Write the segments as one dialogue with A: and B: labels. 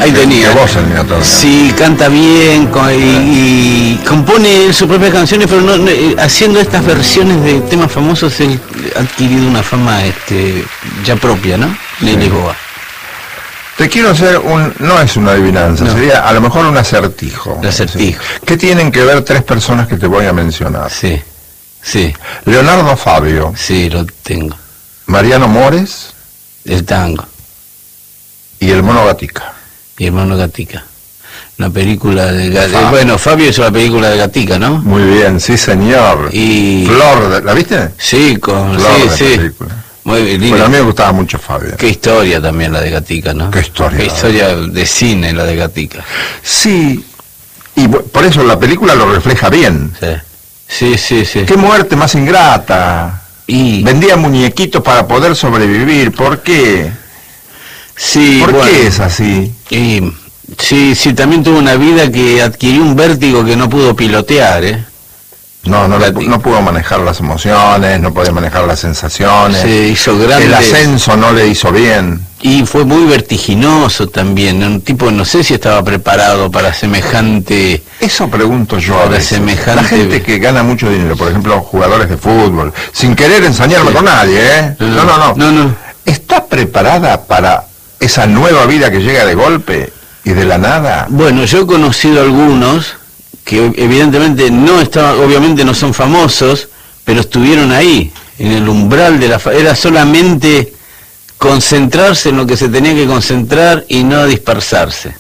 A: Ahí tenía.
B: Que vos en mi otorga.
A: Sí, canta bien y compone sus propias canciones, pero haciendo estas versiones de temas famosos, él ha adquirido una fama ya propia, ¿no? De Lisboa.
B: Te quiero hacer no es una adivinanza,
A: No.
B: sería a lo mejor un acertijo.
A: Un acertijo.
B: ¿Sí? ¿Qué tienen que ver tres personas que te voy a mencionar?
A: Sí, sí,
B: Leonardo Fabio,
A: sí, lo tengo.
B: Mariano Mores
A: El tango
B: y el Mono Gatica.
A: y el Mono Gatica. Una película de
B: Fabio.
A: bueno, Fabio hizo la película de Gatica, ¿no?
B: Muy bien, sí señor.
A: Y
B: Flor, ¿la viste?
A: sí,
B: Flor de
A: sí.
B: película.
A: Muy lindo.
B: Bueno, a mí me gustaba mucho Fabio.
A: Qué historia también la de Gatica, ¿no?
B: Qué historia.
A: Qué historia de cine la de Gatica.
B: Sí, y por eso la película lo refleja bien.
A: Sí.
B: Qué muerte más ingrata.
A: Y
B: Vendía muñequitos para poder sobrevivir. ¿Por qué?
A: sí,
B: ¿Por
A: bueno,
B: qué es así?
A: y sí, también tuvo una vida que adquirió un vértigo que no pudo pilotear, ¿eh?
B: No pudo manejar las emociones, no podía manejar las sensaciones.
A: Se hizo grande.
B: El ascenso no le hizo bien.
A: Y fue muy vertiginoso también, un tipo, no sé si estaba preparado para semejante...
B: Eso pregunto yo a
A: Para
B: veces.
A: semejante-
B: La gente que gana mucho dinero, por ejemplo, jugadores de fútbol, sin querer ensañarme con nadie, ¿eh? No. ¿Está preparada para esa nueva vida que llega de golpe y de la nada?
A: Bueno, yo he conocido algunos que evidentemente obviamente no son famosos, pero estuvieron ahí, en el umbral de era solamente concentrarse en lo que se tenía que concentrar y no dispersarse.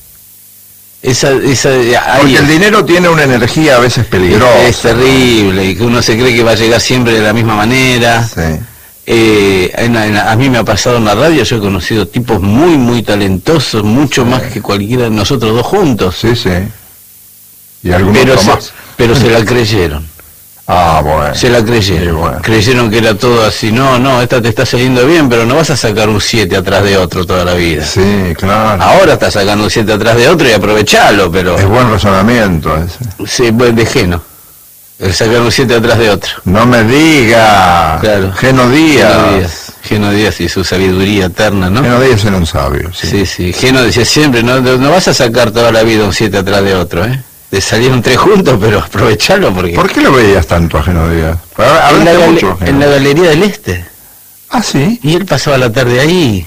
B: Porque el dinero tiene una energía a veces peligrosa.
A: Es terrible, y que uno se cree que va a llegar siempre de la misma manera.
B: Sí.
A: A mí me ha pasado en la radio, yo he conocido tipos muy, muy talentosos, mucho más que cualquiera de nosotros dos juntos.
B: Sí. Y algunos más.
A: Pero se la creyeron.
B: Ah, bueno.
A: Se la creyeron.
B: Sí, bueno.
A: Creyeron que era todo así. No, esta te está saliendo bien, pero no vas a sacar un 7 atrás de otro toda la vida.
B: Sí, claro.
A: Ahora estás sacando un 7 atrás de otro y aprovechalo, pero...
B: Es buen razonamiento ese.
A: Sí, pues de Geno. El sacar un 7 atrás de otro.
B: No me diga.
A: Claro.
B: Geno Díaz.
A: Geno Díaz y su sabiduría eterna, ¿no?
B: Geno Díaz era un sabio, sí.
A: Sí. Geno decía siempre, no vas a sacar toda la vida un 7 atrás de otro, ¿eh? De salieron 3 juntos, pero aprovechalo porque...
B: ¿Por qué lo veías tanto a Geno Díaz? Hablaste mucho, Geno.
A: En la Galería del Este.
B: Ah, sí.
A: Y él pasaba la tarde ahí.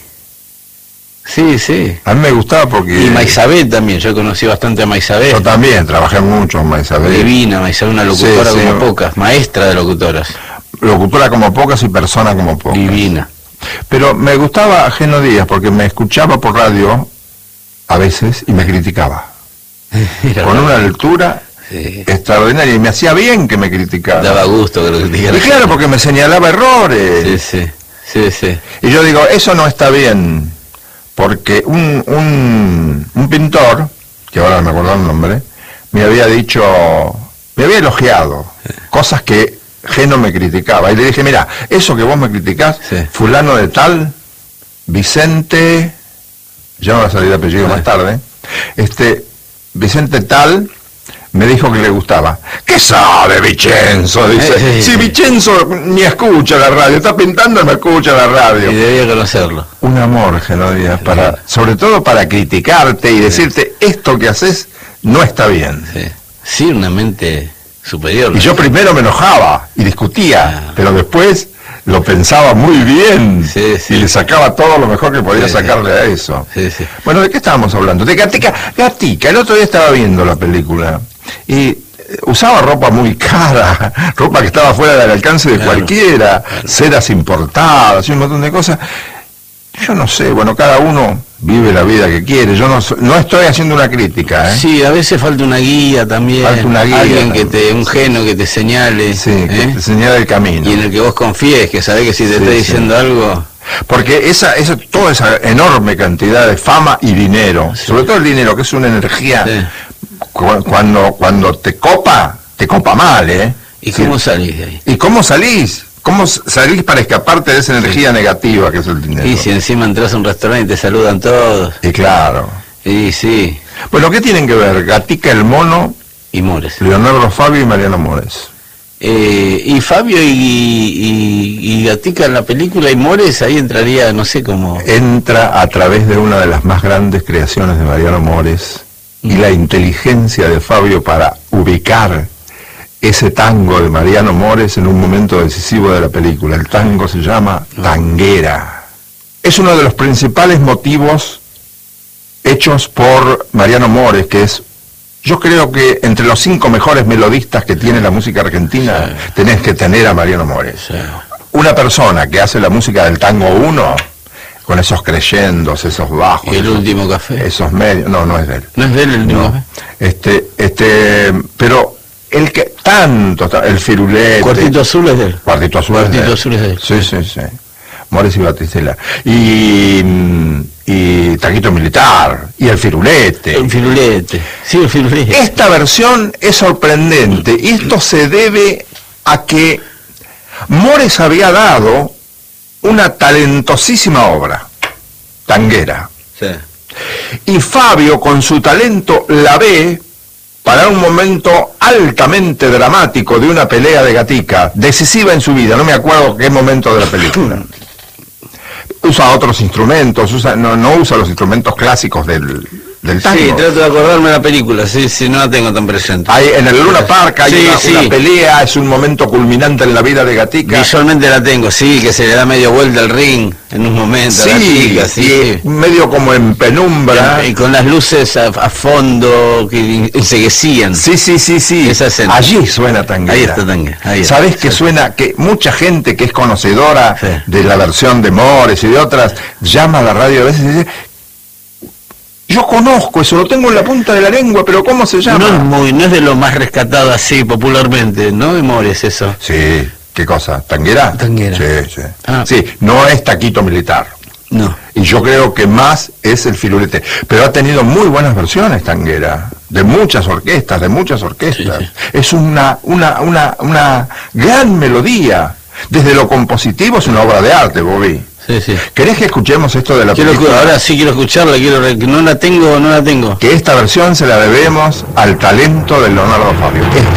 A: Sí.
B: A mí me gustaba porque...
A: Y Maisabel también, yo conocí bastante a Maisabel.
B: Yo también, trabajé mucho en Maisabel.
A: Divina, Maisabel, una locutora
B: Sí,
A: como pocas, maestra de locutoras.
B: Locutora como pocas y persona como pocas.
A: Divina.
B: Pero me gustaba Geno Díaz porque me escuchaba por radio a veces y me criticaba. Con una lectura extraordinaria y me hacía bien que me criticara.
A: Daba gusto que lo criticara.
B: Y claro, porque me señalaba errores.
A: Sí.
B: Y yo digo, eso no está bien, porque un pintor, que ahora no me acuerdo el nombre, me había elogiado cosas que Geno me criticaba. Y le dije, mira, eso que vos me criticás, fulano de tal, Vicente, ya me va a salir de apellido más tarde, Vicente tal, me dijo que le gustaba. ¿Qué sabe Vicenzo? Dice, si Vicenzo ni escucha la radio, está pintando y no escucha la radio.
A: Y debía conocerlo.
B: Un amor, Geno Díaz, sobre todo para criticarte y decirte, esto que haces no está bien.
A: Sí, una mente superior.
B: Y yo primero me enojaba y discutía, pero después lo pensaba muy bien y le sacaba todo lo mejor que podía sacarle a eso. Bueno, ¿de qué estábamos hablando? De Gatica. El otro día estaba viendo la película y usaba ropa muy cara, ropa que estaba fuera del alcance de cualquiera, sedas importadas y un montón de cosas. Yo no sé, bueno, cada uno vive la vida que quiere. Yo no estoy haciendo una crítica, ¿eh?
A: Sí, a veces falta una guía también.
B: Falta una guía
A: alguien
B: también.
A: un Geno que te señale.
B: Sí, que te señale el camino.
A: Y en el que vos confíes, que sabés que si te está diciendo algo...
B: Porque toda esa enorme cantidad de fama y dinero, sobre todo el dinero, que es una energía, cuando te copa mal, ¿eh?
A: ¿Y cómo salís de ahí?
B: ¿Y cómo salís? ¿Cómo salís para escaparte de esa energía negativa que es el dinero?
A: Y si encima entras a un restaurante y te saludan todos.
B: Y claro.
A: Y sí.
B: Bueno, ¿qué tienen que ver Gatica el Mono
A: y Mores?
B: Leonardo Fabio y Mariano Mores.
A: Y Fabio y Gatica en la película, y Mores ahí entraría, no sé cómo.
B: Entra a través de una de las más grandes creaciones de Mariano Mores y la inteligencia de Fabio para ubicar ese tango de Mariano Mores en un momento decisivo de la película. El tango se llama Tanguera. Es uno de los principales motivos hechos por Mariano Mores, que es, yo creo que entre los 5 mejores melodistas que tiene la música argentina, sí, tenés que tener a Mariano Mores. Sí. Una persona que hace la música del tango 1, con esos crescendos, esos bajos.
A: ¿Y el último café?
B: Esos medios, no es de él.
A: ¿No es de él el último
B: café? Pero el que tanto, el Firulete.
A: Cuartito Azul es de él.
B: Cuartito Azul es de él.
A: Azul es de él.
B: Sí. Mores y Batistela. Y Taquito Militar, y el Firulete.
A: El Firulete, sí, el Firulete.
B: Esta versión es sorprendente, y esto se debe a que Mores había dado una talentosísima obra, Tanguera.
A: Sí.
B: Y Fabio, con su talento, la ve para un momento altamente dramático de una pelea de Gatica, decisiva en su vida, no me acuerdo qué momento de la película. Usa otros instrumentos, no usa los instrumentos clásicos del tango.
A: Sí, trato de acordarme de la película, sí, no la tengo tan presente.
B: En el Luna Park hay una pelea, es un momento culminante en la vida de Gatica.
A: Visualmente la tengo, sí, que se le da media vuelta al ring en un momento a Gatica, sí.
B: Medio como en penumbra.
A: Y con las luces a fondo que enseguecían.
B: Sí.
A: Esa escena.
B: Allí suena Tanguera.
A: Ahí está Tanguera.
B: ¿Sabés que suena? Que mucha gente que es conocedora de la versión de Mores y de otras, llama a la radio a veces y dice: yo conozco eso, lo tengo en la punta de la lengua, pero ¿cómo se llama?
A: No es de lo más rescatado así popularmente, ¿no? De Mores eso.
B: Sí, ¿qué cosa? ¿Tanguera?
A: Tanguera.
B: Sí. Sí, no es Taquito Militar.
A: No.
B: Y yo creo que más es el Firulete. Pero ha tenido muy buenas versiones Tanguera, de muchas orquestas. Sí. Es una gran melodía. Desde lo compositivo es una obra de arte, Bobby.
A: Sí.
B: ¿Querés que escuchemos esto de la película?
A: Ahora sí quiero escucharla, no la tengo.
B: Que esta versión se la debemos al talento de Leonardo Fabio.